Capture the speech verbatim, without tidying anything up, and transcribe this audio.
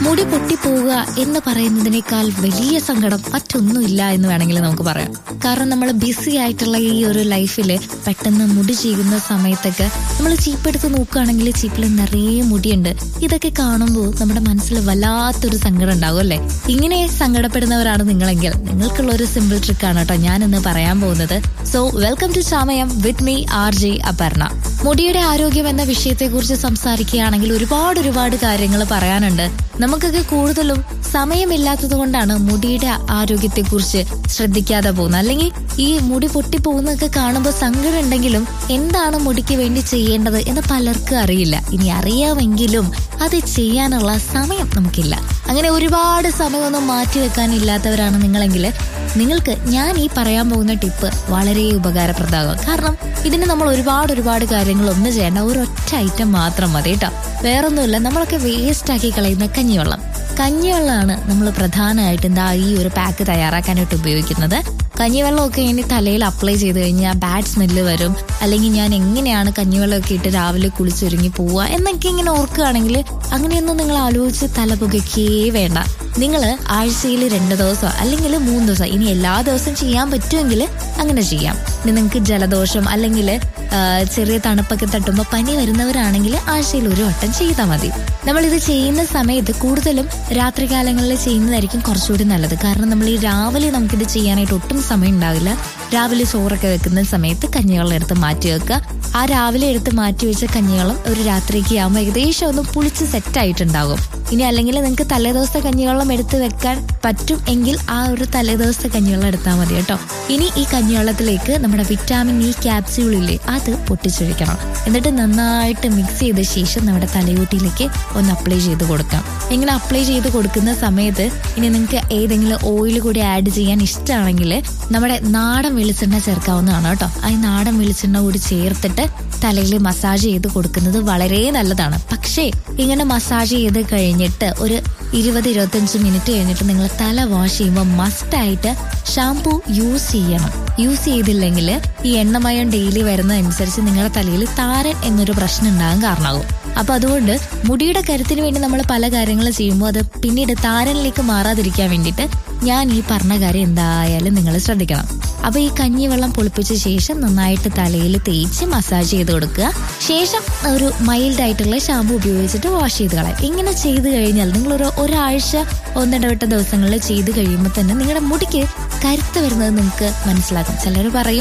മുടി പൊട്ടിപ്പോവുക എന്ന് പറയുന്നതിനേക്കാൾ വലിയ സങ്കടം മറ്റൊന്നുമില്ല എന്ന് വേണമെങ്കിൽ നമുക്ക് പറയാം. കാരണം നമ്മൾ ബിസി ആയിട്ടുള്ള ഈ ഒരു ലൈഫിൽ പെട്ടെന്ന് മുടി ചെയ്യുന്ന സമയത്തൊക്കെ നമ്മൾ ചീപ്പെടുത്ത് നോക്കുകയാണെങ്കിൽ ചീപ്പിൽ നിറയെ മുടിയുണ്ട്. ഇതൊക്കെ കാണുമ്പോൾ നമ്മുടെ മനസ്സിൽ വല്ലാത്തൊരു സങ്കടം ഉണ്ടാവും അല്ലേ? ഇങ്ങനെ സങ്കടപ്പെടുന്നവരാണ് നിങ്ങളെങ്കിൽ നിങ്ങൾക്കുള്ള ഒരു സിമ്പിൾ ട്രിക്കാണ് കേട്ടോ ഞാൻ ഇന്ന് പറയാൻ പോകുന്നത്. So welcome to ചാമയം with me R J Aparna. മുടിയുടെ ആരോഗ്യം എന്ന വിഷയത്തെ കുറിച്ച് സംസാരിക്കുകയാണെങ്കിൽ ഒരുപാട് ഒരുപാട് കാര്യങ്ങൾ പറയാനുണ്ട്. നമുക്കൊക്കെ കൂടുതലും സമയമില്ലാത്തത് കൊണ്ടാണ് മുടിയുടെ ആരോഗ്യത്തെ കുറിച്ച് ശ്രദ്ധിക്കാതെ പോകുന്നത്. അല്ലെങ്കിൽ ഈ മുടി പൊട്ടിപ്പോകുന്നതൊക്കെ കാണുമ്പോൾ സങ്കടം ഉണ്ടെങ്കിലും എന്താണ് മുടിക്ക് വേണ്ടി ചെയ്യേണ്ടത് എന്ന് പലർക്കും അറിയില്ല. ഇനി അറിയാമെങ്കിലും അത് ചെയ്യാനുള്ള സമയം നമുക്കില്ല. അങ്ങനെ ഒരുപാട് സമയമൊന്നും മാറ്റി വെക്കാനില്ലാത്തവരാണ് നിങ്ങളെങ്കിൽ നിങ്ങൾക്ക് ഞാൻ ഈ പറയാൻ പോകുന്ന ടിപ്പ് വളരെ ഉപകാരപ്രദമാകും. കാരണം ഇതിന് നമ്മൾ ഒരുപാട് ഒരുപാട് കാര്യങ്ങൾ ഒന്നും ചെയ്യേണ്ട, ഒരൊറ്റ ഐറ്റം മാത്രം മതി കേട്ടോ. വേറൊന്നുമില്ല, നമ്മളൊക്കെ വേസ്റ്റ് ആക്കി കളയുന്ന കഞ്ഞിവെള്ളം. കഞ്ഞിവെള്ളമാണ് നമ്മൾ പ്രധാനമായിട്ട് എന്താ ഈ ഒരു പാക്ക് തയ്യാറാക്കാനായിട്ട് ഉപയോഗിക്കുന്നത്. കഞ്ഞിവെള്ളമൊക്കെ ഇനി തലയിൽ അപ്ലൈ ചെയ്ത് കഴിഞ്ഞാൽ ബാഡ് സ്മെല്ല് വരും, അല്ലെങ്കിൽ ഞാൻ എങ്ങനെയാണ് കഞ്ഞിവെള്ളമൊക്കെ ഇട്ട് രാവിലെ കുളിച്ചൊരുങ്ങി പോവുക എന്നൊക്കെ ഇങ്ങനെ ഓർക്കുകയാണെങ്കിൽ അങ്ങനെയൊന്നും നിങ്ങൾ ആലോചിച്ച് തല പുകയ്ക്കേ വേണ്ട. നിങ്ങൾ ആഴ്ചയിൽ രണ്ട് ദിവസം അല്ലെങ്കിൽ മൂന്ന് ദിവസം, ഇനി എല്ലാ ദിവസവും ചെയ്യാൻ പറ്റുമെങ്കിൽ അങ്ങനെ ചെയ്യാം. ഇനി നിങ്ങൾക്ക് ജലദോഷം അല്ലെങ്കിൽ ചെറിയ തണുപ്പൊക്കെ തട്ടുമ്പോൾ പനി വരുന്നവരാണെങ്കിൽ ആഴ്ചയിൽ ഒരു വട്ടം ചെയ്താൽ മതി. നമ്മളിത് ചെയ്യുന്ന സമയത്ത് കൂടുതലും രാത്രികാലങ്ങളിൽ ചെയ്യുന്നതായിരിക്കും കുറച്ചുകൂടി നല്ലത്. കാരണം നമ്മൾ ഈ രാവിലെ നമുക്കിത് ചെയ്യാനായിട്ട് ഒട്ടും സമയം ഉണ്ടാവില്ല. രാവിലെ ചോറൊക്കെ വെക്കുന്ന സമയത്ത് കഞ്ഞിവെള്ളം എടുത്ത് മാറ്റി വെക്കുക. ആ രാവിലെ എടുത്ത് മാറ്റി വെച്ച കഞ്ഞിവെള്ളം ഒരു രാത്രിക്ക് ആകുമ്പോൾ ഏകദേശം ഒന്ന് പുളിച്ച് സെറ്റായിട്ടുണ്ടാകും. ഇനി അല്ലെങ്കിൽ നിങ്ങൾക്ക് തലേദിവസത്തെ കഞ്ഞിവെള്ളം എടുത്ത് വെക്കാൻ പറ്റും എങ്കിൽ ആ ഒരു തലേദിവസത്തെ കഞ്ഞിവെള്ളം എടുത്താൽ മതി കേട്ടോ. ഇനി ഈ കഞ്ഞിവെള്ളത്തിലേക്ക് നമ്മുടെ വിറ്റാമിൻ ഇ ക്യാപ്സ്യൂളില്ലേ അത് പൊട്ടിച്ചൊഴിക്കണം. എന്നിട്ട് നന്നായിട്ട് മിക്സ് ചെയ്ത ശേഷം നമ്മുടെ തലയോട്ടിയിലേക്ക് ഒന്ന് അപ്ലൈ ചെയ്ത് കൊടുക്കാം. ഇങ്ങനെ അപ്ലൈ ചെയ്ത് കൊടുക്കുന്ന സമയത്ത് ഇനി നിങ്ങൾക്ക് ഏതെങ്കിലും ഓയിൽ കൂടി ആഡ് ചെയ്യാൻ ഇഷ്ടമാണെങ്കിൽ നമ്മുടെ നാടൻ വെളിച്ചെണ്ണ ചേർക്കാവുന്നതാണ് കേട്ടോ. ആ നാടൻ വെളിച്ചെണ്ണ കൂടി ചേർത്തിട്ട് തലയിൽ മസാജ് ചെയ്ത് കൊടുക്കുന്നത് വളരെ നല്ലതാണ്. പക്ഷേ ഇങ്ങനെ മസാജ് ചെയ്ത് കഴിഞ്ഞിട്ട് ഒരു ഇരുപത് ഇരുപത്തഞ്ച് മിനിറ്റ് കഴിഞ്ഞിട്ട് നിങ്ങൾ തല വാഷ് ചെയ്യുമ്പോൾ മസ്റ്റായിട്ട് ഷാംപൂ യൂസ് ചെയ്യണം. യൂസ് ചെയ്തില്ലെങ്കിൽ ഈ എണ്ണമയം ഡെയിലി വരുന്നതനുസരിച്ച് നിങ്ങളുടെ തലയിൽ താരൻ എന്നൊരു പ്രശ്നം ഉണ്ടാകാൻ കാരണമാകും. അപ്പൊ അതുകൊണ്ട് മുടിയുടെ കരുത്തിന് വേണ്ടി നമ്മൾ പല കാര്യങ്ങളും ചെയ്യുമ്പോൾ അത് പിന്നീട് താരനിലേക്ക് മാറാതിരിക്കാൻ വേണ്ടിയിട്ട് ഞാൻ ഈ പറഞ്ഞ കാര്യം എന്തായാലും നിങ്ങൾ ശ്രദ്ധിക്കണം. അപ്പൊ ഈ കഞ്ഞിവെള്ളം പൊളിപ്പിച്ച ശേഷം നന്നായിട്ട് തലയിൽ തേച്ച് മസാജ് ചെയ്ത് കൊടുക്കുക. ശേഷം ഒരു മൈൽഡ് ആയിട്ടുള്ള ഷാമ്പു ഉപയോഗിച്ചിട്ട് വാഷ് ചെയ്ത് കളയാം. ഇങ്ങനെ ചെയ്ത് കഴിഞ്ഞാൽ നിങ്ങളൊരു ഒരാഴ്ച ഒന്നിടവിട്ട ദിവസങ്ങളിൽ ചെയ്ത് കഴിയുമ്പോൾ തന്നെ നിങ്ങളുടെ മുടിക്ക് കരുത്ത് വരുന്നത് നിങ്ങൾക്ക് മനസ്സിലാക്കും. ചിലർ പറയും